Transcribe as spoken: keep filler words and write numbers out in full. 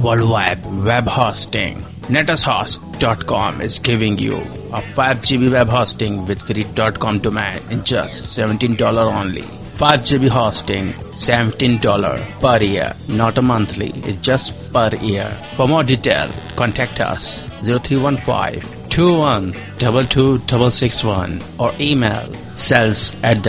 worldwide web hosting. netushost dot com is giving you a five G B web hosting with free .com domain in just seventeen dollars only. five G B hosting, seventeen dollars per year, not a monthly, it's just per year. For more detail, contact us zero three one five, two one two two six six one or email sales at the